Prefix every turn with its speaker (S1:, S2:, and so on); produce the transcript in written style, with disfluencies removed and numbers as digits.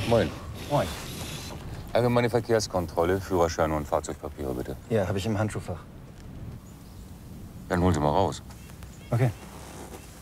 S1: Moin.
S2: Moin.
S1: Allgemeine Verkehrskontrolle, Führerschein und Fahrzeugpapiere, bitte.
S2: Ja, habe ich im Handschuhfach.
S1: Dann holen Sie mal raus.
S2: Okay.